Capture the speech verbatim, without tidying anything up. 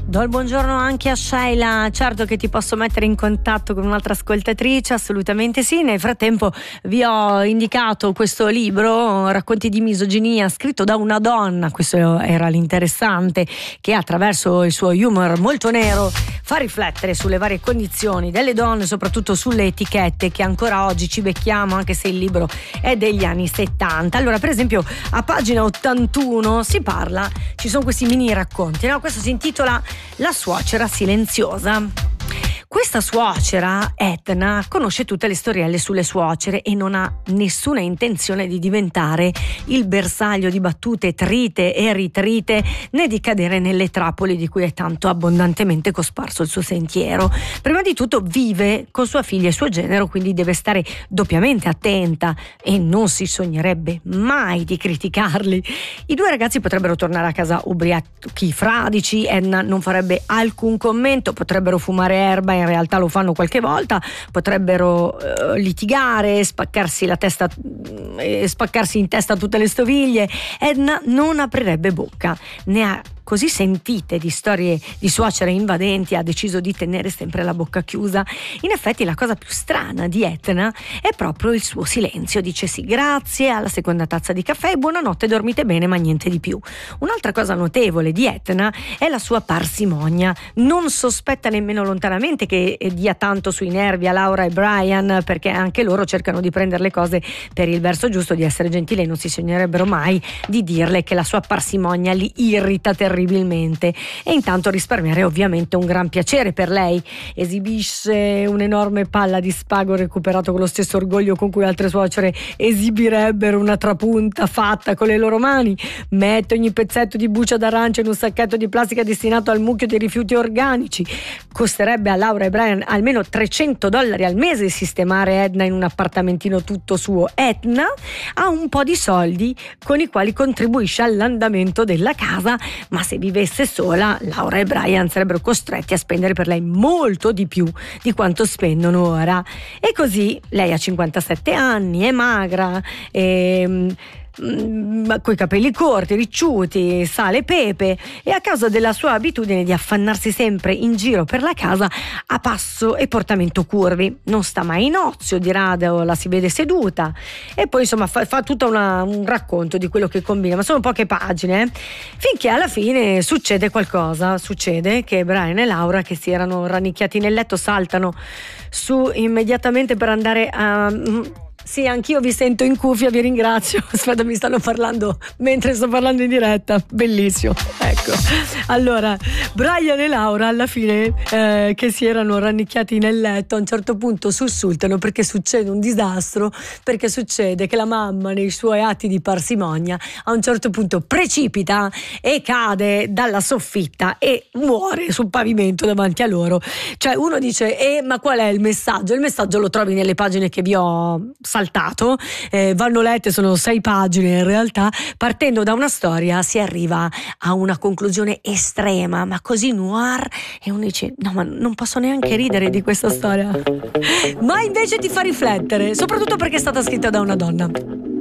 Do il buongiorno anche a Sheila. Certo che ti posso mettere in contatto con un'altra ascoltatrice, assolutamente sì. Nel frattempo vi ho indicato questo libro, Racconti di misoginia, scritto da una donna, questo era l'interessante, che attraverso il suo humor molto nero fa riflettere sulle varie condizioni delle donne, soprattutto sulle etichette che ancora oggi ci becchiamo, anche se il libro è degli anni settanta. Allora, per esempio, a pagina ottantuno si parla, ci sono questi mini racconti, no? Questo si intitola La suocera silenziosa. Questa suocera, Etna, conosce tutte le storielle sulle suocere e non ha nessuna intenzione di diventare il bersaglio di battute trite e ritrite, né di cadere nelle trappole di cui è tanto abbondantemente cosparso il suo sentiero. Prima di tutto vive con sua figlia e suo genero, quindi deve stare doppiamente attenta e non si sognerebbe mai di criticarli. I due ragazzi potrebbero tornare a casa ubriachi fradici, Edna non farebbe alcun commento, potrebbero fumare erba, in realtà lo fanno qualche volta, potrebbero eh, litigare, spaccarsi la testa eh, spaccarsi in testa tutte le stoviglie. Edna non aprirebbe bocca, ne ha così sentite di storie di suocere invadenti, ha deciso di tenere sempre la bocca chiusa. In effetti la cosa più strana di Etna è proprio il suo silenzio. Dice sì grazie alla seconda tazza di caffè e buonanotte, dormite bene ma niente di più. Un'altra cosa notevole di Etna è la sua parsimonia. Non sospetta nemmeno lontanamente che dia tanto sui nervi a Laura e Brian, perché anche loro cercano di prendere le cose per il verso giusto, di essere gentili, e non si sognerebbero mai di dirle che la sua parsimonia li irrita terribilmente. Terribilmente. E intanto risparmiare è ovviamente un gran piacere per lei. Esibisce un'enorme palla di spago recuperato con lo stesso orgoglio con cui altre suocere esibirebbero una trapunta fatta con le loro mani. Mette ogni pezzetto di buccia d'arancia in un sacchetto di plastica destinato al mucchio di rifiuti organici. Costerebbe a Laura e Brian almeno trecento dollari al mese sistemare Edna in un appartamentino tutto suo. Etna ha un po' di soldi con i quali contribuisce all'andamento della casa, ma se vivesse sola, Laura e Brian sarebbero costretti a spendere per lei molto di più di quanto spendono ora. E così lei ha cinquantasette anni, è magra, e coi capelli corti, ricciuti, sale e pepe, e a causa della sua abitudine di affannarsi sempre in giro per la casa a passo e portamento curvi, non sta mai in ozio, di rado la si vede seduta, e poi insomma fa, fa tutto una, un racconto di quello che combina, ma sono poche pagine, eh? Finché alla fine succede qualcosa. Succede che Brian e Laura, che si erano rannicchiati nel letto, saltano su immediatamente per andare a... Sì, anch'io vi sento in cuffia, vi ringrazio. Aspetta, mi stanno parlando mentre sto parlando in diretta. Bellissimo. Ecco. Allora, Brian e Laura alla fine eh, che si erano rannicchiati nel letto, a un certo punto sussultano perché succede un disastro, perché succede che la mamma, nei suoi atti di parsimonia, a un certo punto precipita e cade dalla soffitta e muore sul pavimento davanti a loro. Cioè uno dice, eh, ma qual è il messaggio? Il messaggio lo trovi nelle pagine che vi ho saltato, eh, vanno lette, sono sei pagine in realtà. Partendo da una storia si arriva a una conclusione estrema, ma così noir, e uno dice no, ma non posso neanche ridere di questa storia, ma invece ti fa riflettere, soprattutto perché è stata scritta da una donna.